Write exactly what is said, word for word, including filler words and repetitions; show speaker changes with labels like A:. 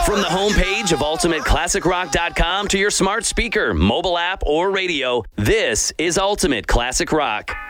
A: From the homepage of ultimate classic rock dot com to your smart speaker, mobile app, or radio, this is Ultimate Classic Rock.